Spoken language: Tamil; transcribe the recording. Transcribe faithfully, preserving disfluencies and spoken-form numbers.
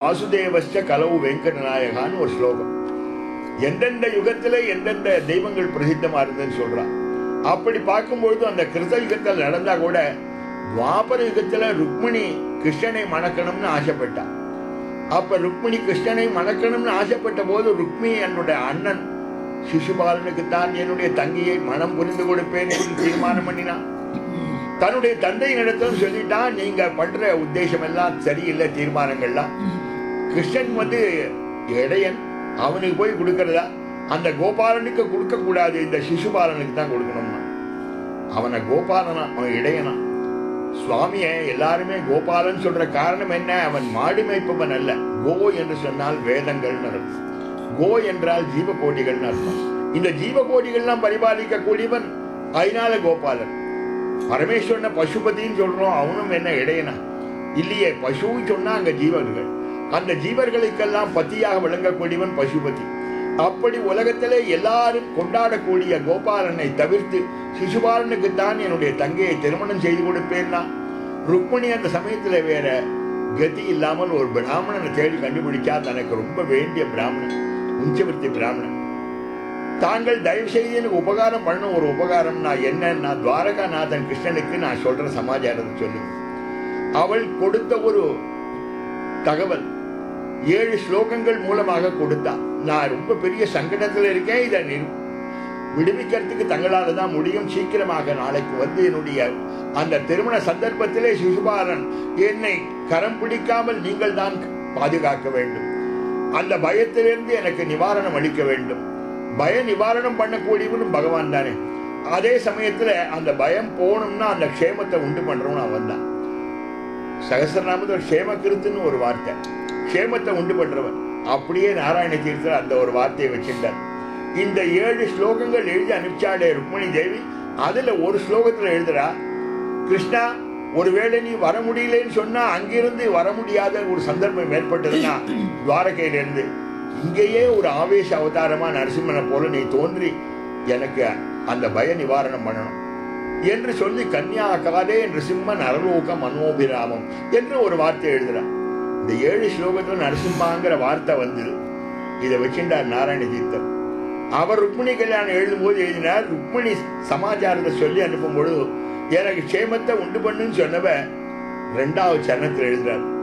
வாசுதேவஸ்ய கலவு வெங்கடநாயகான்னு ஒரு ஸ்லோகம். எந்தெந்த யுகத்துல எந்தெந்த தெய்வங்கள் பிரசித்தமா இருந்ததுன்னு சொல்றான். அப்படி பார்க்கும்பொழுது அந்த கிருத யுகத்தில் நடந்தா கூட துவாபர யுகத்துல ருக்மிணி கிருஷ்ணனை மணக்கணும்னு ஆசைப்பட்டான். அப்ப ருக்மிணி கிருஷ்ணனை மணக்கணும்னு ஆசைப்பட்ட போது ருக்மிணி என்னுடைய அண்ணன் சிசுபாலனுக்கு தான் என்னுடைய தங்கியை மனம் புரிந்து கொடுப்பேன் என்று தீர்மானம் பண்ணினான். தன்னுடைய தந்தையின் இடத்துல சொல்லிட்டான், நீங்க பண்ற உத்தேசம் எல்லாம் சரியில்லை, தீர்மானங்கள்லாம். கிருஷ்ணன் வந்து இடையன், அவனுக்கு போய் கொடுக்கறதா? அந்த கோபாலனுக்கு கொடுக்க கூடாது, இந்த சிசுபாலனுக்கு தான் கொடுக்கணும்னா. அவனை கோபாலனா, அவன் இடையனா. சுவாமிய எல்லாருமே கோபாலன் சொல்ற காரணம் என்ன? அவன் மாடு மேய்ப்பவன் அல்ல. கோ என்று சொன்னால் வேதங்கள் அர்த்தம். கோ என்றால் ஜீவகோடிகள் அர்த்தம். இந்த ஜீவகோடிகள்லாம் பரிபாலிக்க கூடியவன், அதனால கோபாலன். பரமேஸ்வரனை பசுபதின்னு சொல்றோம், அவனும் என்ன இடையனா? இல்லையே, பசு சொன்னா அங்க ஜீவர்கள், அந்த ஜீவர்களுக்கெல்லாம் பத்தியாக விளங்கக்கூடியவன் பசுபதி. அப்படி உலகத்திலே எல்லாரும் கொண்டாடக்கூடிய கோபாலனை தவிர்த்து சிசுபாலனுக்குத்தான் என்னுடைய தங்கையை திருமணம் செய்து கொடுப்பேன்னா. ருக்மிணி அந்த சமயத்துல வேற கதி இல்லாமல் ஒரு பிராமணனை தேடி கண்டுபிடிச்சா. தனக்கு ரொம்ப வேண்டிய பிராமணன், உஞ்சவர்த்தி பிராமணன். தாங்கள் தயவு செய்து எனக்கு உபகாரம் பண்ண, ஒரு உபகாரம் நான் என்னன்னா, துவாரகாநாதன் கிருஷ்ணனுக்கு நான் சொல்ற சமாச்சாரத்தை சொல்லு. அவள் கொடுத்த ஒரு தகவல் ஏழு ஸ்லோகங்கள் மூலமாக கொடுத்தா. நான் ரொம்ப பெரிய சங்கடத்தில் இருக்கேன், இதை விடுவிக்கிறதுக்கு தங்களால தான் முடியும். சீக்கிரமாக நாளைக்கு வந்து என்னுடைய அந்த திருமண சந்தர்ப்பத்திலே சிசுபாலன் என்னை கரம் பிடிக்காமல் நீங்கள் தான் பாதுகாக்க வேண்டும். அந்த பயத்திலிருந்து எனக்கு நிவாரணம் அளிக்க வேண்டும். பய நிவாரணம் பண்ணக்கூடியவனும் பகவான் தானே. அதே சமயத்துல அந்த பயம் போகணும்னா அந்த க்ஷேமத்தை உண்டு பண்றவன் அவன் தான். சகஸ்ரநாமத்தில் க்ஷேம கிருத்துன்னு ஒரு வார்த்தை, க்ஷேமத்தை உண்டு பண்றவன். அப்படியே நாராயண தீர்த்தர் அந்த ஒரு வார்த்தையை வச்சிருந்தார். இந்த ஏழு ஸ்லோகங்கள் எழுதி அனுப்பிச்சாடே ருக்மிணி தேவி. அதுல ஒரு ஸ்லோகத்துல எழுதுறா, கிருஷ்ணா ஒருவேளை நீ வர முடியலன்னு சொன்னா, அங்கிருந்து வர முடியாத ஒரு சந்தர்ப்பம் ஏற்பட்டதுன்னா துவாரகையில இருந்து இங்கேயே ஒரு ஆவேச அவதாரமா நரசிம்மனை போல நீ தோன்றி எனக்கு அந்த பய நிவாரணம் பண்ணணும் என்று சொல்லி கன்யாகாரே நிருசிம்மன் அரலோக மனோபிராமம் என்று ஒரு வார்த்தை எழுதுறான். இந்த ஏழு ஸ்லோகத்துல நரசிம்மாங்கிற வார்த்தை வந்து இதை வச்சுட்டார் நாராயண தீர்த்தர். அவர் ருக்மிணி கல்யாணம் எழுதும் போது எழுதினார், ருக்மிணி சமாச்சாரத்தை சொல்லி அனுப்பும் பொழுது எனக்கு க்ஷேமத்தை உண்டு பண்ணுன்னு சொன்னவ ரெண்டாவது சரணத்தில் எழுதுறார்.